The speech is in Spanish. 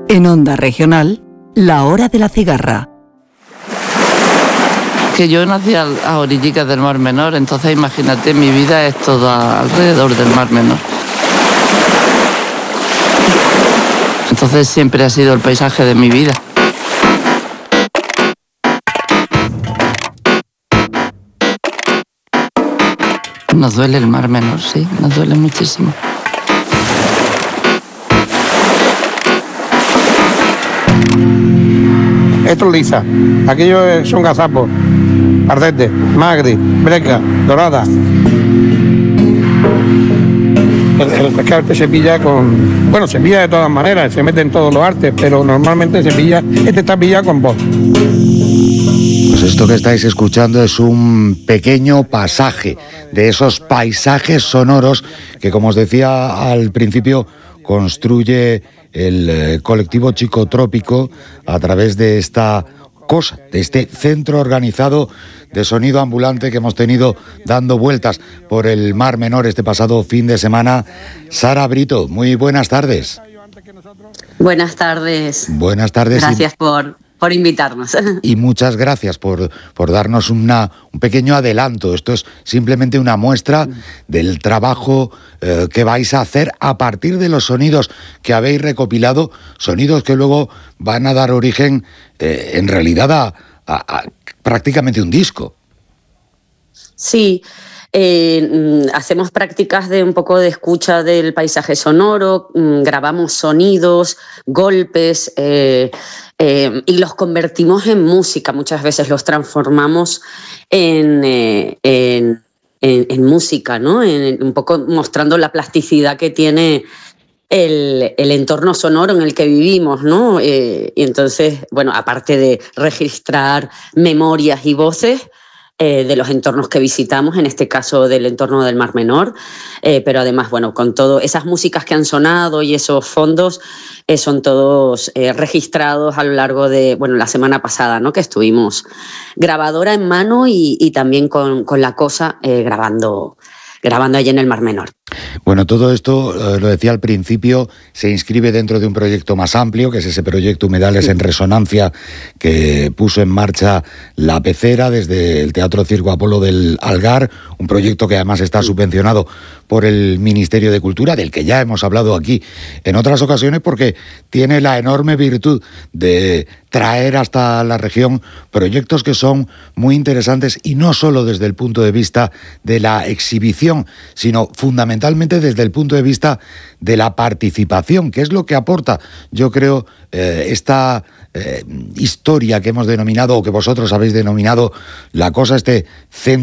En Onda Regional, la hora de la cigarra. Que yo nací a orillitas del Mar Menor, entonces imagínate, mi vida es toda alrededor del Mar Menor. Entonces siempre ha sido el paisaje de mi vida. Nos duele el Mar Menor, sí, nos duele muchísimo. Esto es lisa, aquellos son gazapos, ardete, magri, breca, dorada. El pescado se pilla se pilla de todas maneras, se mete en todos los artes, pero normalmente está pillado con voz. Pues esto que estáis escuchando es un pequeño pasaje de esos paisajes sonoros que, como os decía al principio, construye el colectivo Chicotrópico a través de esta cosa, de este centro organizado de sonido ambulante que hemos tenido dando vueltas por el Mar Menor este pasado fin de semana. Sara Brito, muy buenas tardes. Buenas tardes. Buenas tardes. Gracias por invitarnos. Y muchas gracias por darnos un pequeño adelanto. Esto es simplemente una muestra del trabajo que vais a hacer a partir de los sonidos que habéis recopilado, sonidos que luego van a dar origen en realidad a prácticamente un disco. Sí. Hacemos prácticas de un poco de escucha del paisaje sonoro, grabamos sonidos, golpes, y los convertimos en música. Muchas veces los transformamos en música, ¿no? Un poco mostrando la plasticidad que tiene el entorno sonoro en el que vivimos, ¿no? Y entonces, bueno, aparte de registrar memorias y voces de los entornos que visitamos, en este caso del entorno del Mar Menor, pero además, bueno, con todas esas músicas que han sonado y esos fondos son todos registrados a lo largo de, bueno, la semana pasada, ¿no? Que estuvimos grabadora en mano y también con la cosa grabando allí en el Mar Menor. Bueno, todo esto, lo decía al principio, se inscribe dentro de un proyecto más amplio, que es ese proyecto Humedales en Resonancia, que puso en marcha La Pecera desde el Teatro Circo Apolo del Algar, un proyecto que además está subvencionado por el Ministerio de Cultura, del que ya hemos hablado aquí en otras ocasiones, porque tiene la enorme virtud de traer hasta la región proyectos que son muy interesantes, y no solo desde el punto de vista de la exhibición, sino fundamentalmente desde el punto de vista de la participación, que es lo que aporta, yo creo, esta historia que hemos denominado, o que vosotros habéis denominado, la cosa, este centro